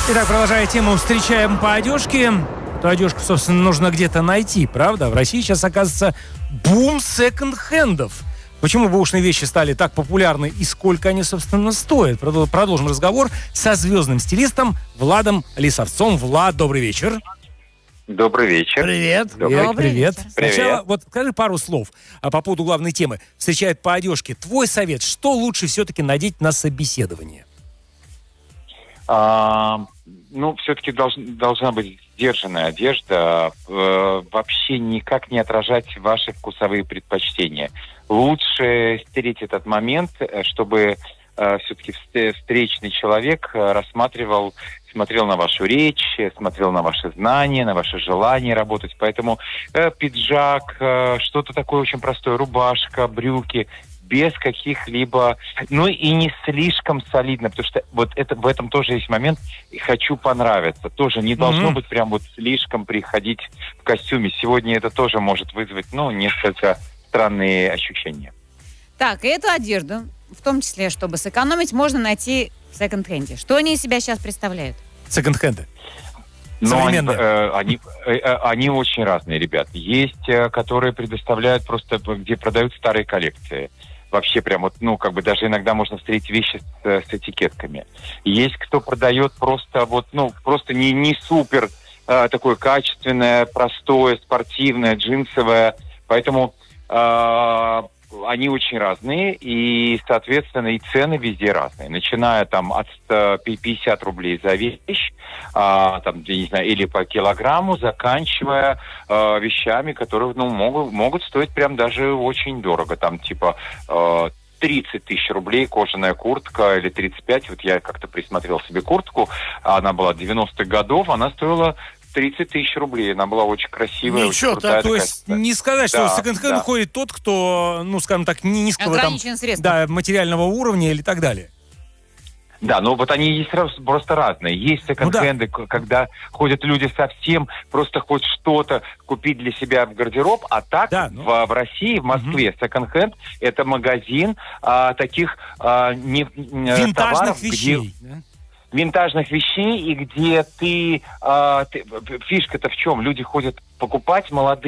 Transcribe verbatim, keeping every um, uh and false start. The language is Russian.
Итак, продолжая тему, встречаем по одежке. Эту одежку, собственно, нужно где-то найти, правда? В России сейчас, оказывается, бум секонд-хендов. Почему бэушные вещи стали так популярны и сколько они, собственно, стоят? Продолжим разговор со звездным стилистом Владом Лисовцом. Влад, добрый вечер. Добрый вечер. Привет. Добрый Привет. Привет. Привет. Сначала, вот скажи пару слов а, по поводу главной темы. Встречают по одежке. Твой совет, что лучше все-таки надеть на собеседование? А, ну, все-таки долж, должна быть сдержанная одежда, э, вообще никак не отражать ваши вкусовые предпочтения. Лучше стереть этот момент, чтобы э, все-таки встречный человек рассматривал, смотрел на вашу речь, смотрел на ваши знания, на ваше желание работать. Поэтому э, пиджак, э, что-то такое очень простое, рубашка, брюки, без каких-либо, ну и не слишком солидно, потому что вот это, в этом тоже есть момент, хочу понравиться, тоже не должно mm-hmm. быть прям вот слишком приходить в костюме. Сегодня это тоже может вызвать, ну, несколько странные ощущения. Так, и эту одежду, в том числе, чтобы сэкономить, можно найти в секонд-хенде. Что они из себя сейчас представляют? Секонд-хенды. Но они, э, они, э, они очень разные, ребят. Есть, э, которые предоставляют просто, где продают старые коллекции. Вообще прям вот, ну, как бы даже иногда можно встретить вещи с, с этикетками. Есть кто продает просто вот, ну, просто не, не супер э, такое качественное, простое, спортивное, джинсовое. Поэтому э, они очень разные, и, соответственно, и цены везде разные. Начиная там от пятьдесят рублей за вещь, а, там, я не знаю, или по килограмму, заканчивая а, вещами, которые, ну, могут, могут стоить прям даже очень дорого. Там, типа, а, тридцать тысяч рублей кожаная куртка, или тридцать пять. Вот я как-то присмотрел себе куртку, она была девяностых годов, она стоила тридцать тысяч рублей. Она была очень красивая. Ничего, очень крутая, так, то есть не сказать, да, что в секонд-хенд да. ходит тот, кто, ну, скажем так, низкого там, средств. да, материального уровня или так далее. Да, но вот они есть просто разные. Есть секонд-хенды, ну, да. когда ходят люди совсем просто хоть что-то купить для себя в гардероб, а так да, ну... в, в России, в Москве, угу. секонд-хенд – это магазин а, таких а, не, винтажных товаров, вещей. Где... винтажных вещей, и где ты, э, ты... Фишка-то в чем? Люди ходят покупать, молодые